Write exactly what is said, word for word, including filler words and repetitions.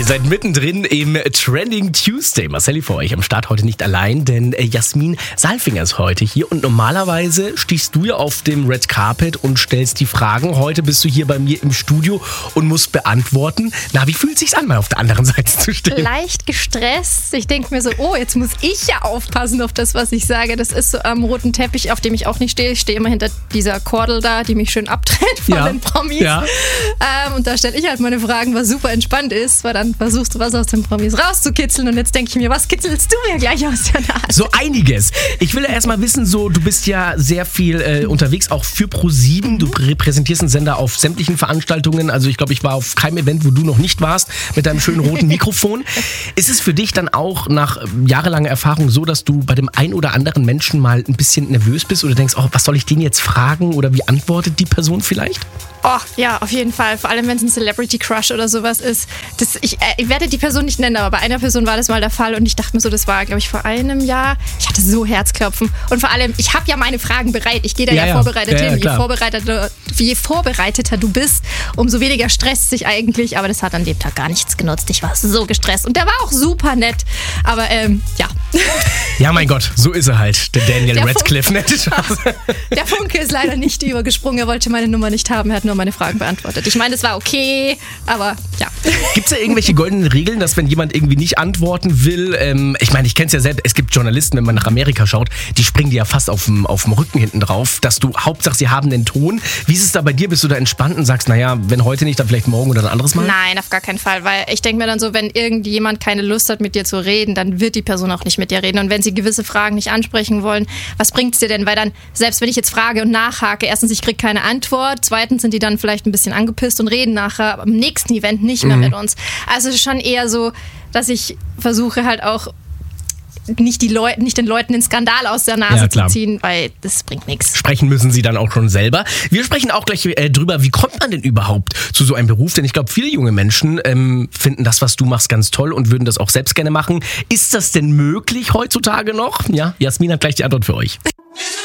Ihr seid mittendrin im Trending Tuesday. Marcelli für euch am Start heute nicht allein, denn Jasmin Saalfinger ist heute hier und normalerweise stichst du ja auf dem Red Carpet und stellst die Fragen. Heute bist du hier bei mir im Studio und musst beantworten. Na, wie fühlt es sich an, mal auf der anderen Seite zu stehen? Leicht gestresst. Ich denke mir so, oh, jetzt muss ich ja aufpassen auf das, was ich sage. Das ist so am roten Teppich, auf dem ich auch nicht stehe. Ich stehe immer hinter dieser Kordel da, die mich schön abtrennt von Ja. den Promis. Ja. Ähm, und da stelle ich halt meine Fragen, was super entspannt ist, weil dann versuchst du was aus den Promis rauszukitzeln und jetzt denke ich mir, was kitzelst du mir gleich aus der Nase? So einiges. Ich will ja erstmal wissen, so du bist ja sehr viel äh, unterwegs, auch für ProSieben. Du repräsentierst einen Sender auf sämtlichen Veranstaltungen. Also ich glaube, ich war auf keinem Event, wo du noch nicht warst, mit deinem schönen roten Mikrofon. Ist es für dich dann auch nach jahrelanger Erfahrung so, dass du bei dem ein oder anderen Menschen mal ein bisschen nervös bist oder denkst, oh, was soll ich den jetzt fragen oder wie antwortet die Person vielleicht? Oh, ja, auf jeden Fall. Vor allem, wenn es ein Celebrity Crush oder sowas ist. Das, ich, äh, ich werde die Person nicht nennen, aber bei einer Person war das mal der Fall und ich dachte mir so, das war, glaube ich, vor einem Jahr. Ich hatte so Herzklopfen. Und vor allem, ich habe ja meine Fragen bereit. Ich gehe da Ja, ja, ja. vorbereitet Ja, ja, hin. klar. Je vorbereiteter, je vorbereiteter du bist, umso weniger stresst sich eigentlich. Aber das hat an dem Tag gar nichts genutzt. Ich war so gestresst. Und der war auch super nett. Aber ähm, ja. Ja, mein Gott, so ist er halt, der Daniel Der Radcliffe. Ne? Der Funke ist leider nicht übergesprungen. Er wollte meine Nummer nicht haben. Er hat nur meine Fragen beantwortet. Ich meine, es war okay, aber ja. Gibt es da irgendwelche goldenen Regeln, dass wenn jemand irgendwie nicht antworten will, ähm, ich meine, ich kenne es ja selbst, es gibt Journalisten, wenn man nach Amerika schaut, die springen dir ja fast auf dem, auf dem Rücken hinten drauf, dass du, Hauptsache sie haben den Ton. Wie ist es da bei dir? Bist du da entspannt und sagst, naja, wenn heute nicht, dann vielleicht morgen oder ein anderes Mal? Nein, auf gar keinen Fall, weil ich denke mir dann so, wenn irgendjemand keine Lust hat, mit dir zu reden, dann wird die Person auch nicht mit dir reden. Und wenn sie gewisse Fragen nicht ansprechen wollen, was bringt es dir denn? Weil dann, selbst wenn ich jetzt frage und nachhake, erstens, ich kriege keine Antwort, zweitens sind die dann vielleicht ein bisschen angepisst und reden nachher am nächsten Event nicht mehr Mhm. mit uns. Also es ist schon eher so, dass ich versuche halt auch nicht, die Leu- nicht den Leuten den Skandal aus der Nase Ja, klar. zu ziehen, weil das bringt nichts. Sprechen müssen sie dann auch schon selber. Wir sprechen auch gleich äh, drüber, wie kommt man denn überhaupt zu so einem Beruf? Denn ich glaube, viele junge Menschen ähm, finden das, was du machst, ganz toll und würden das auch selbst gerne machen. Ist das denn möglich heutzutage noch? Ja, Jasmin hat gleich die Antwort für euch.